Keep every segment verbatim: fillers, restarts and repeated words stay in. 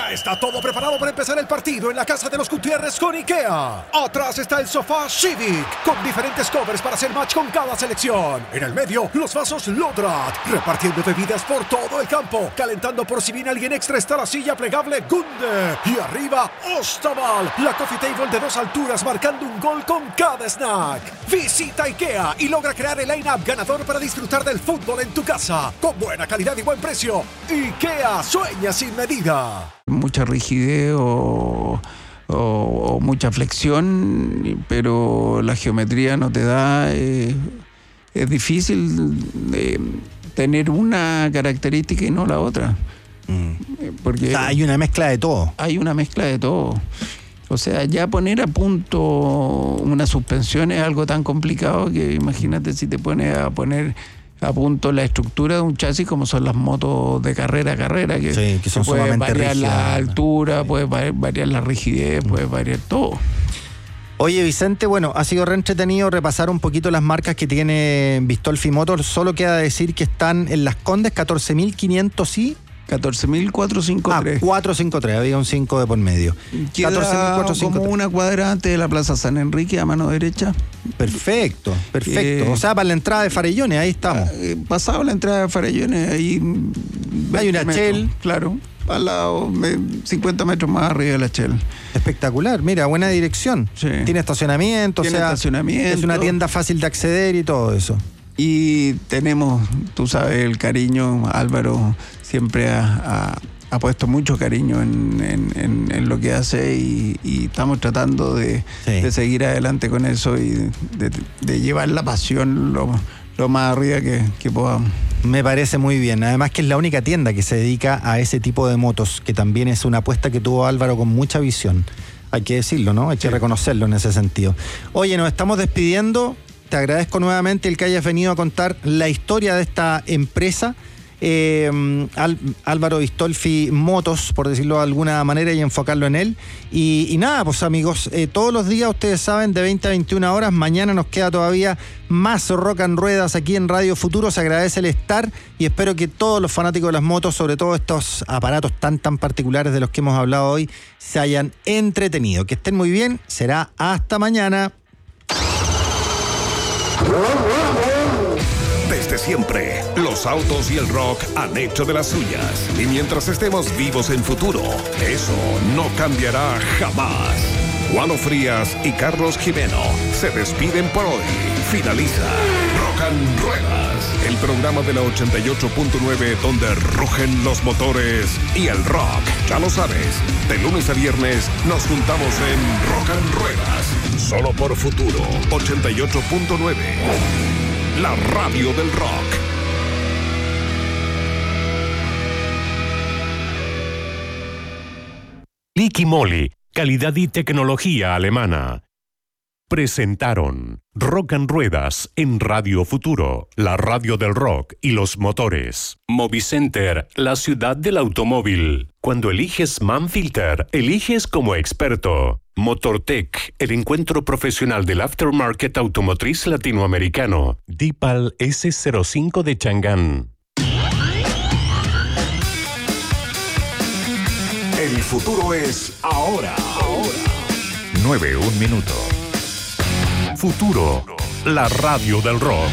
Ya está todo preparado para empezar el partido en la casa de los Gutiérrez con IKEA. Atrás está el sofá Civic, con diferentes covers para hacer match con cada selección. En el medio, los vasos Lodrat, repartiendo bebidas por todo el campo. Calentando por si viene alguien extra está la silla plegable Gunde. Y arriba, Ostaval, la coffee table de dos alturas marcando un gol con cada snack. Visita IKEA y logra crear el line-up ganador para disfrutar del fútbol en tu casa. Con buena calidad y buen precio. IKEA sueña sin medida. Mucha rigidez o, o, o mucha flexión, pero la geometría no te da. Eh, es difícil eh, tener una característica y no la otra. Mm. Porque o sea, hay una mezcla de todo. Hay una mezcla de todo. O sea, ya poner a punto una suspensión es algo tan complicado que imagínate si te pones a poner a punto la estructura de un chasis como son las motos de carrera a carrera, que, sí, que son que puede sumamente variar rígidas, la altura, sí. puede variar la rigidez, mm. puede variar todo. Oye, Vicente, bueno, ha sido re entretenido repasar un poquito las marcas que tiene Bistolfi Motors. Solo queda decir que están en Las Condes catorce mil quinientos y... catorce mil cuatrocientos cincuenta y tres. Ah, cuatrocientos cincuenta y tres, había un cinco de por medio. Queda catorce mil cuatrocientos cincuenta y tres. Como una cuadra antes de la Plaza San Enrique, a mano derecha. Perfecto, perfecto. Eh, o sea, para la entrada de Farellones, ahí estamos. Eh, pasado la entrada de Farellones, ahí... Hay una metros, Shell. Claro, al lado, cincuenta metros más arriba de la Shell. Espectacular, mira, buena dirección. Sí. Tiene estacionamiento, Tiene o sea, estacionamiento. Es una tienda fácil de acceder y todo eso. Y tenemos, tú sabes, el cariño. Álvaro siempre ha, ha, ha puesto mucho cariño en, en, en, en lo que hace y, y estamos tratando de, sí. de seguir adelante con eso y de, de llevar la pasión lo, lo más arriba que, que podamos. Me parece muy bien. Además que es la única tienda que se dedica a ese tipo de motos, que también es una apuesta que tuvo Álvaro con mucha visión. Hay que decirlo, ¿no? Hay que sí. reconocerlo en ese sentido. Oye, nos estamos despidiendo. Te agradezco nuevamente el que hayas venido a contar la historia de esta empresa. Eh, Al, Álvaro Bistolfi Motos, por decirlo de alguna manera, y enfocarlo en él. Y, y nada, pues amigos, eh, todos los días, ustedes saben, de veinte a veintiuna horas, mañana nos queda todavía más Rock and Ruedas aquí en Radio Futuro. Se agradece el estar y espero que todos los fanáticos de las motos, sobre todo estos aparatos tan tan particulares de los que hemos hablado hoy, se hayan entretenido. Que estén muy bien, será hasta mañana. Desde siempre, los autos y el rock han hecho de las suyas. Y mientras estemos vivos en futuro, eso no cambiará jamás. Juano Frías y Carlos Jimeno se despiden por hoy. Finaliza Rock and Ruedas, el programa de la ochenta y ocho punto nueve donde rugen los motores y el rock. Ya lo sabes, de lunes a viernes nos juntamos en Rock and Ruedas, solo por Futuro ochenta y ocho punto nueve. La radio del rock. Liqui Moly, calidad y tecnología alemana. Presentaron Rock and Ruedas en Radio Futuro, la radio del rock y los motores. Movicenter, la ciudad del automóvil. Cuando eliges Manfilter, eliges como experto. Motortech, el encuentro profesional del aftermarket automotriz latinoamericano. Dipal ese cero cinco de Changán. El futuro es ahora. Ahora. nueve un minuto. Futuro, la radio del rock.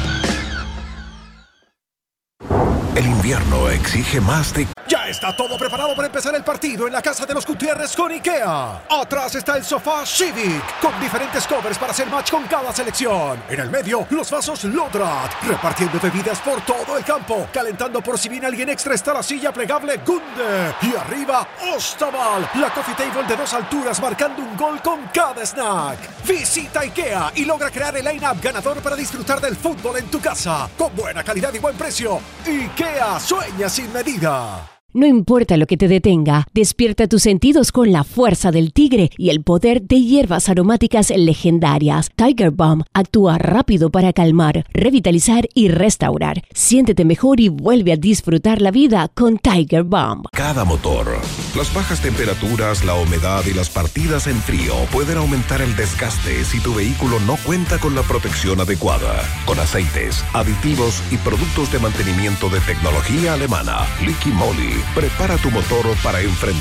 El invierno exige más de... Ya está todo preparado para empezar el partido en la casa de los Gutiérrez con IKEA. Atrás está el sofá Civic, con diferentes covers para hacer match con cada selección. En el medio, los vasos Lodrat, repartiendo bebidas por todo el campo. Calentando por si viene alguien extra está la silla plegable Gunde. Y arriba, Ostaval, la coffee table de dos alturas marcando un gol con cada snack. Visita IKEA y logra crear el line-up ganador para disfrutar del fútbol en tu casa. Con buena calidad y buen precio. IKEA sueña sin medida. No importa lo que te detenga, despierta tus sentidos con la fuerza del tigre y el poder de hierbas aromáticas legendarias. Tiger Balm actúa rápido para calmar, revitalizar y restaurar. Siéntete mejor y vuelve a disfrutar la vida con Tiger Balm. Cada motor. Las bajas temperaturas, la humedad y las partidas en frío pueden aumentar el desgaste si tu vehículo no cuenta con la protección adecuada. Con aceites, aditivos y productos de mantenimiento de tecnología alemana, Liqui Moly, prepara tu motor para enfrentar